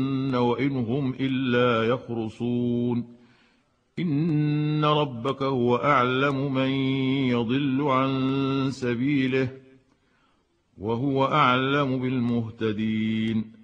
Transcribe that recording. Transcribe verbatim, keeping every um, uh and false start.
وإن هم إلا يخرصون إن ربك هو أعلم من يضل عن سبيله وهو أعلم بالمهتدين